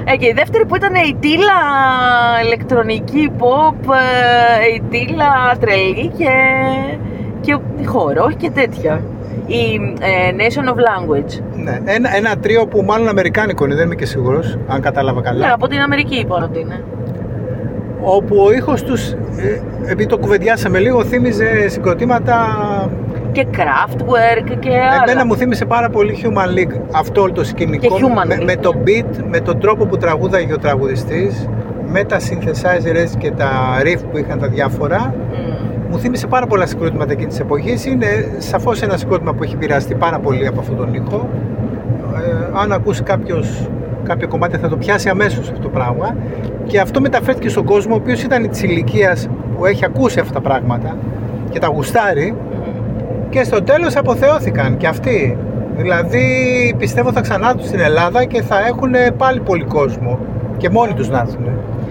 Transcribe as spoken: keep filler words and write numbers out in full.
Ε, και η δεύτερη που ήταν η Τίλα ηλεκτρονική pop, η Τίλα τρελή και, και χορό και τέτοια. Η ε, Nation of Language. Ναι, ένα, ένα τρίο που μάλλον αμερικάνικο είναι, δεν είμαι και σίγουρος, αν κατάλαβα καλά. Ναι, από την Αμερική είπα ότι είναι. Όπου ο ήχος τους, ε, επειδή το κουβεντιάσαμε λίγο, θύμιζε συγκροτήματα και Kraftwerk και άλλα. Εμένα μου θύμισε πάρα πολύ Human League, αυτό όλο το σκηνικό, με, με το beat, με τον τρόπο που τραγούδαγε ο τραγουδιστής, με τα synthesizers και τα riff που είχαν τα διάφορα. Mm. Μου θύμισε πάρα πολλά συγκρότηματα εκείνης της εποχής. Είναι σαφώς ένα συγκρότημα που έχει επηρεαστεί πάρα πολύ από αυτόν τον ήχο. Ε, αν ακούσει κάποιος κάποιο κομμάτι θα το πιάσει αμέσως αυτό το πράγμα. Και αυτό μεταφέρθηκε στον κόσμο, ο οποίος ήταν της ηλικίας που έχει ακούσει αυτά τα πράγματα και τα γουστάρει. Και στο τέλος αποθεώθηκαν και αυτοί. Δηλαδή πιστεύω θα ξανάρθουν στην Ελλάδα και θα έχουν πάλι πολύ κόσμο και μόνοι τους να έρθουν.